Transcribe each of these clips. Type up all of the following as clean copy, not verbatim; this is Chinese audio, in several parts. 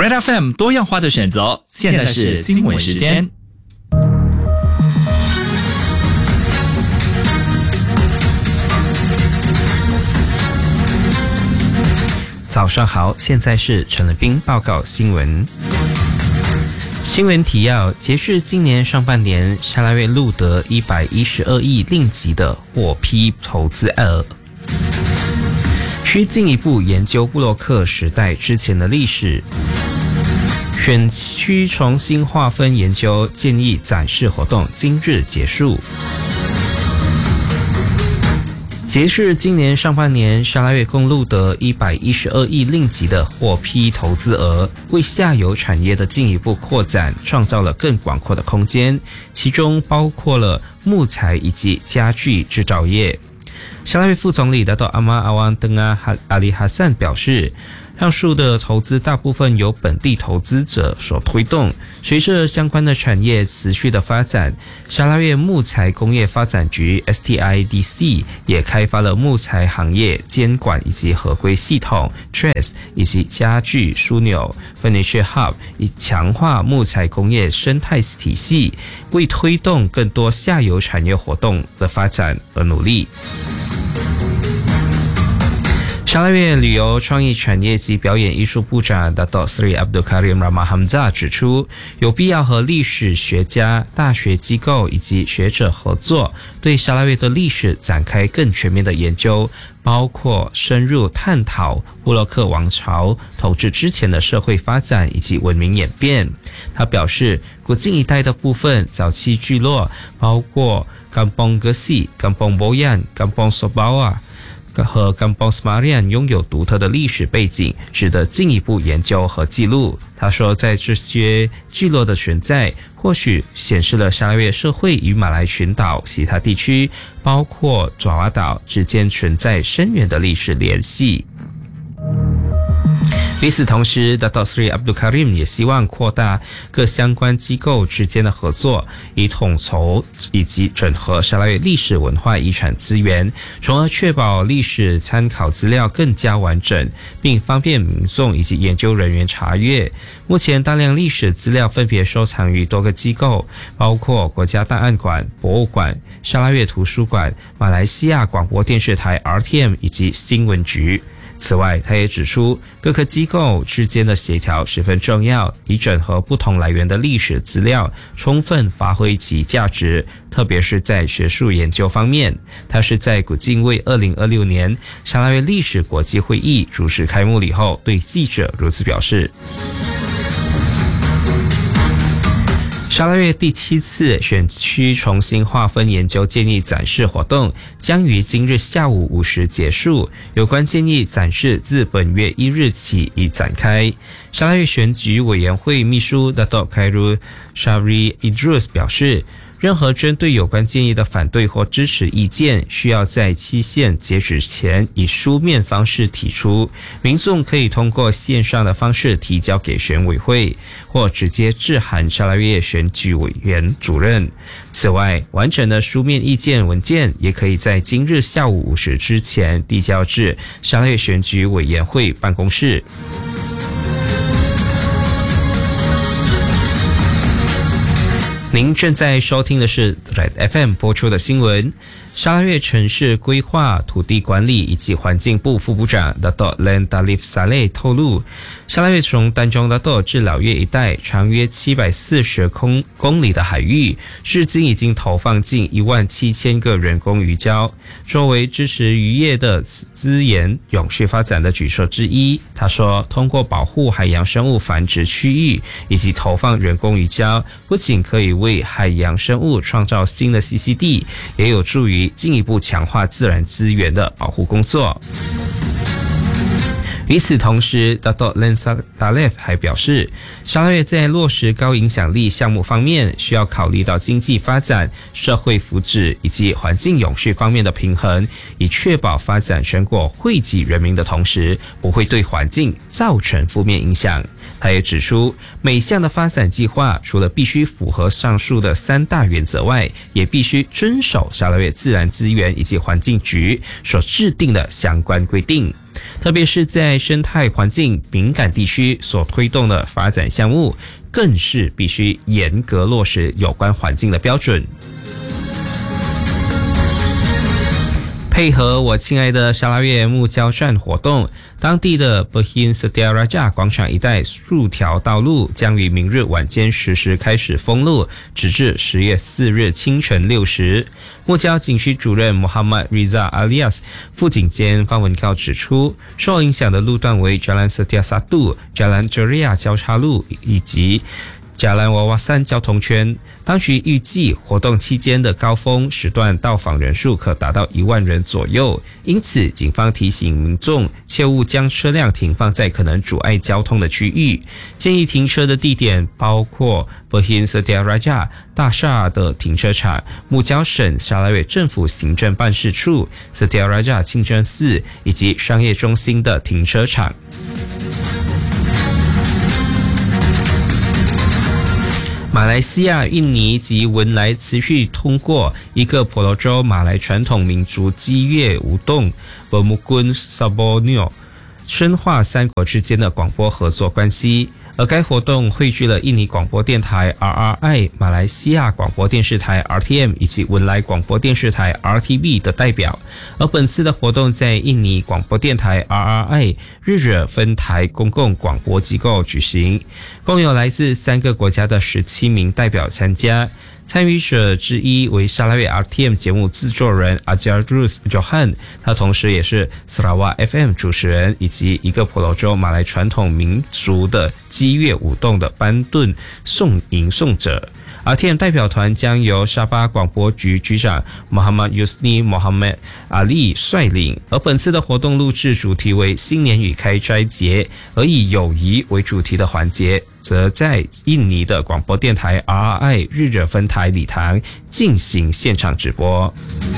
Red FM 多样化的选择，现在是新闻时间。 早上好，现在是陈乐斌报告新闻。新闻提要：截至今年上半年，沙拉越录得112亿令吉的获批投资额。需进一步研究布洛克时代之前的历史。选区重新划分研究建议展示活动今日结束。截至今年上半年，沙拉越共录得112亿令吉的获批投资额，为下游产业的进一步扩展创造了更广阔的空间，其中包括了木材以及家具制造业。沙拉越副总理Dato' Amar Awang Tengah Ali Hassan 表示，上述的投资大部分由本地投资者所推动。随着相关的产业持续的发展，沙拉越木材工业发展局 STIDC 也开发了木材行业监管以及合规系统 TRACE 以及家具枢纽 Furniture Hub， 以强化木材工业生态体系，为推动更多下游产业活动的发展而努力。沙拉越旅游创意产业及表演艺术部长 Dato' Sri Abdul Karim Rama Hamzah 指出，有必要和历史学家、大学机构以及学者合作，对沙拉越的历史展开更全面的研究，包括深入探讨布洛克王朝统治之前的社会发展以及文明演变。他表示，古晋一带的部分早期聚落包括 Kampung Gesi、Kampung Boyan、Kampung Sobawa和 Kampung Semarian 拥有独特的历史背景，值得进一步研究和记录。他说，在这些聚落的存在，或许显示了沙拉越社会与马来群岛其他地区，包括爪哇岛之间存在深远的历史联系。与此同时 Dato' Sri Abdul Karim 也希望扩大各相关机构之间的合作，以统筹以及整合沙拉越历史文化遗产资源，从而确保历史参考资料更加完整，并方便民众以及研究人员查阅。目前大量历史资料分别收藏于多个机构，包括国家档案馆、博物馆、沙拉越图书馆、马来西亚广播电视台 RTM 以及新闻局。此外，他也指出，各个机构之间的协调十分重要，以整合不同来源的历史资料，充分发挥其价值，特别是在学术研究方面。他是在古晋为2026年沙拉越历史国际会议主持开幕礼后，对记者如此表示。沙拉越第7次选区重新划分研究建议展示活动将于今日下午5时结束，有关建议展示自本月1日起已展开。沙拉越选举委员会秘书 Dato' Khairul Shafri Idrus 表示，任何针对有关建议的反对或支持意见，需要在期限截止前以书面方式提出。民众可以通过线上的方式提交给选委会，或直接致函沙拉越选举委员主任。此外，完整的书面意见文件也可以在今日下午5时之前递交至沙拉越选举委员会办公室。您正在收听的是 Red FM 播出的新闻。沙拉越城市规划、土地管理以及环境部副部长 Dato' Len Dalif Saleh 透露，沙拉越从丹中Dato'至老越一带长约740公里的海域，至今已经投放近17000个人工鱼礁，作为支持渔业的资源永续发展的举措之一。他说，通过保护海洋生物繁殖区域以及投放人工鱼礁，不仅可以为海洋生物创造新的栖息地，也有助于进一步强化自然资源的保护工作。与此同时 Dato' Len Dalif 还表示，沙拉越在落实高影响力项目方面，需要考虑到经济发展、社会福祉以及环境永续方面的平衡，以确保发展成果惠及人民的同时，不会对环境造成负面影响。他也指出，每项的发展计划除了必须符合上述的3大原则外，也必须遵守沙拉越自然资源以及环境局所制定的相关规定。 特别是在生态环境敏感地区所推动的发展项目，更是必须严格落实有关环境的标准。配合我亲爱的沙拉越木交站活动，当地的 Berhin Setia Raja 广场一带数条道路将于明日晚间10时开始封路，直至10月4日清晨6时。木交景区主任 Muhammad Riza Alias 副警监方文告指出，受影响的路段为 Jalan Setia 1、Jalan Jeria 交叉路以及Jalan Wawasan 交通圈。当局预计活动期间的高峰时段到访人数可达到1万人左右，因此警方提醒民众切勿将车辆停放在可能阻碍交通的区域，建议停车的地点包括 Berhin Setia Raja 大厦的停车场、木交省沙拉越政府行政办事处、Setia Raja 清真寺以及商业中心的停车场。马来西亚、印尼及文莱持续通过一个婆罗洲马来传统民族激越舞动 Bermukun Saborneo， 深化三国之间的广播合作关系。而该活动汇聚了印尼广播电台 RRI、马来西亚广播电视台 RTM 以及文莱广播电视台 RTB 的代表。而本次的活动在印尼广播电台 RRI 日惹分台公共广播机构举行，共有来自3个国家的17名代表参加。参与者之一为沙拉越 RTM 节目制作人 Ajarus Johan， 他同时也是 Sarawak FM 主持人，以及一个婆罗洲马来传统民族的激越舞动的班顿吟诵者。RTM 代表团将由沙巴广播局局长 Muhammad Yusni Muhammad Ali 率领，而本次的活动录制主题为新年与开斋节，而以友谊为主题的环节则在印尼的广播电台 RRI 日惹分台礼堂进行现场直播。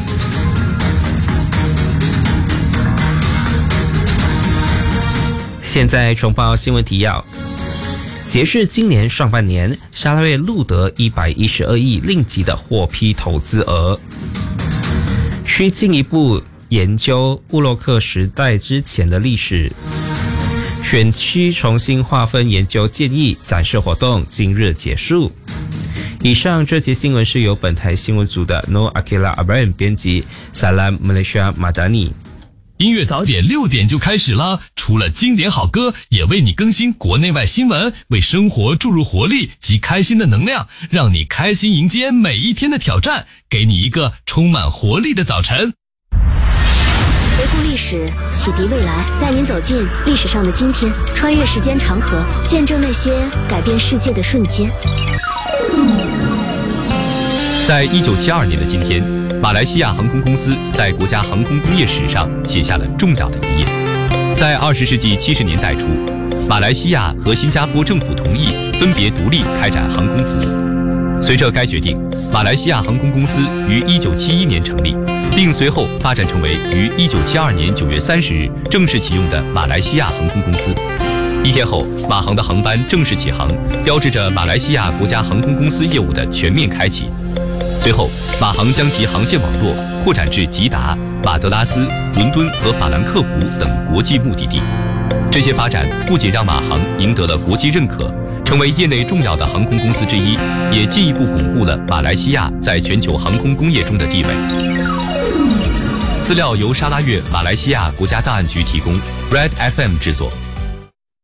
现在重报新闻提要。截至今年上半年，沙拉越录得112亿令吉的获批投资额。需进一步研究布洛克时代之前的历史。选区重新划分研究建议展示活动今日结束。以上这节新闻是由本台新闻组的 Noor Akila Abraham 编辑 Salam Malaysia Madani。 音乐早点6点就开始了，除了经典好歌，也为你更新国内外新闻，为生活注入活力及开心的能量，让你开心迎接每一天的挑战，给你一个充满活力的早晨。 回顾历史，启迪未来，带您走进历史上的今天，穿越时间长河，见证那些改变世界的瞬间。 在1972年的今天，马来西亚航空公司在国家航空工业史上写下了重要的一页。在20世纪70年代初，马来西亚和新加坡政府同意分别独立开展航空服务。随着该决定，马来西亚航空公司于1971年成立，并随后发展成为于1972年9月30日正式启用的马来西亚航空公司。1天后，马航的航班正式起航，标志着马来西亚国家航空公司业务的全面开启。随后，马航将其航线网络扩展至吉达、马德拉斯、伦敦和法兰克福等国际目的地。这些发展不仅让马航赢得了国际认可，成为业内重要的航空公司之一，也进一步巩固了马来西亚在全球航空工业中的地位。资料由沙拉越马来西亚国家档案局提供 ，Red FM 制作。